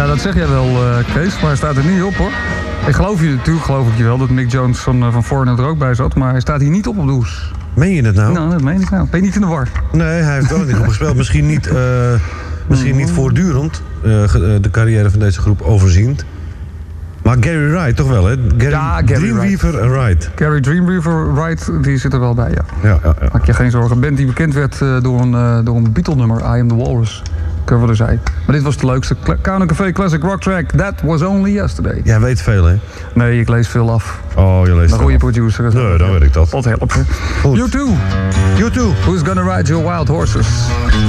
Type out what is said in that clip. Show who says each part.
Speaker 1: Ja, dat zeg jij wel, Kees, maar hij staat er niet op, hoor. Natuurlijk geloof ik je wel dat Mick Jones van Foreigner er ook bij zat, maar hij staat hier niet op de hoes.
Speaker 2: Meen je dat nou?
Speaker 1: Nou, dat meen ik nou. Ben je niet in de war?
Speaker 2: Nee, hij heeft wel niet goed gespeeld. Misschien niet voortdurend de carrière van deze groep overziend. Maar Gary Wright toch wel, hè?
Speaker 1: Gary
Speaker 2: Dreamweaver en Wright.
Speaker 1: Gary Dreamweaver Wright, die zit er wel bij, ja.
Speaker 2: Ja.
Speaker 1: Maak je geen zorgen. Een band die bekend werd door een Beatle-nummer, I Am The Walrus. Cover er zei. Maar dit was de leukste Counter Café Classic Rock Track. That Was Only Yesterday.
Speaker 2: Jij weet veel, hè?
Speaker 1: Nee, ik lees veel af.
Speaker 2: Oh, je leest
Speaker 1: een goede producer.
Speaker 2: Nee, dan weet ik dat.
Speaker 1: Wat helpen.
Speaker 2: Goed.
Speaker 1: You too.
Speaker 2: You too.
Speaker 1: Who's gonna ride your wild horses?